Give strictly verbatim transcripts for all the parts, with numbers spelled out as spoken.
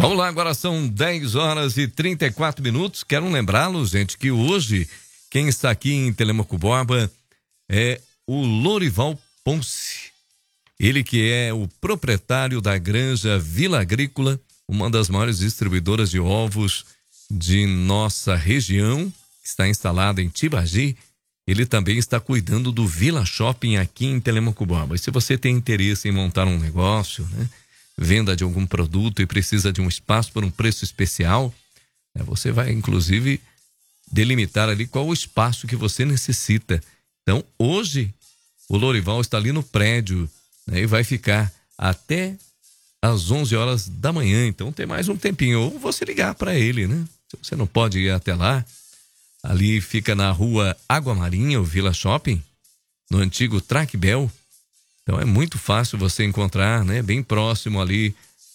Vamos lá, agora são dez horas e trinta e quatro minutos. Quero lembrá-los, gente, que hoje quem está aqui em Telemaco Borba é o Lorival Ponce. Ele que é o proprietário da granja Vila Agrícola, uma das maiores distribuidoras de ovos de nossa região, que está instalada em Tibagi. Ele também está cuidando do Vila Shopping aqui em Telemaco Borba. E se você tem interesse em montar um negócio, né? Venda de algum produto e precisa de um espaço por um preço especial, né, você vai inclusive delimitar ali qual o espaço que você necessita. Então hoje o Lorival está ali no prédio, né, e vai ficar até às onze horas da manhã. Então tem mais um tempinho, ou você ligar para ele, né? Se você não pode ir até lá, ali fica na rua Água Marinha, o Vila Shopping, no antigo Trackbel. Então é muito fácil você encontrar, né? Bem próximo ali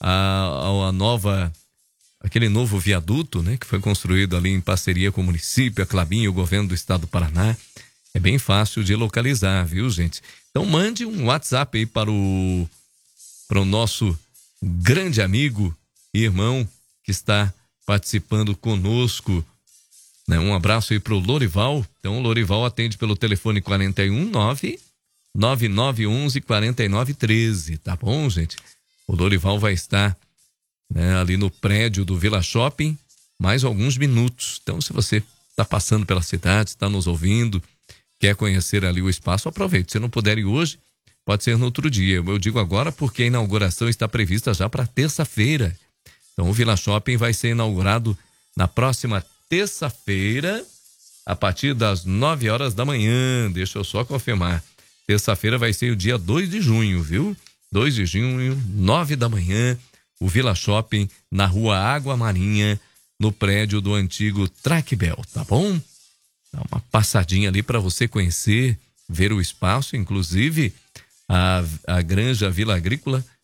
a, a nova, aquele novo viaduto, né? Que foi construído ali em parceria com o município, a Clabin e o governo do estado do Paraná. É bem fácil de localizar, viu, gente? Então mande um WhatsApp aí para o, para o nosso grande amigo e irmão que está participando conosco, né? Um abraço aí para o Lorival. Então o Lorival atende pelo telefone quarenta e um, nove nove nove onze, quarenta e nove treze, tá bom, gente? O Lorival vai estar, né, ali no prédio do Vila Shopping mais alguns minutos. Então, se você está passando pela cidade, está nos ouvindo, quer conhecer ali o espaço, aproveite. Se não puder ir hoje, pode ser no outro dia. Eu digo agora porque a inauguração está prevista já para terça-feira. Então, o Vila Shopping vai ser inaugurado na próxima terça-feira, a partir das nove horas da manhã. Deixa eu só confirmar. Terça-feira vai ser o dia dois de junho, viu? dois de junho, nove da manhã, o Vila Shopping, na rua Água Marinha, no prédio do antigo Trackbel, tá bom? Dá uma passadinha ali para você conhecer, ver o espaço. Inclusive, a, a granja Vila Agrícola